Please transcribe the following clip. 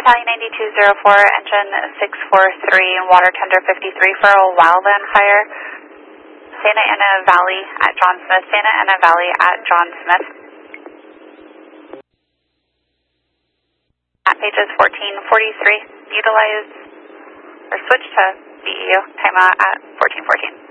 Battalion 9204, engine 643, water tender 53 for a wildland fire. Santa Ana Valley at John Smith, Santa Ana Valley at John Smith. At pages 1443, utilize or switch to VEU, timeout at 1414.